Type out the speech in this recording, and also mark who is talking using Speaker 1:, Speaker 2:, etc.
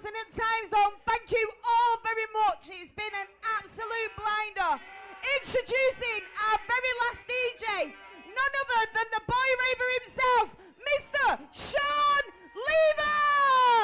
Speaker 1: Alternate time zone. Thank you all very much. It's been an absolute blinder. Introducing our very last DJ, none other than the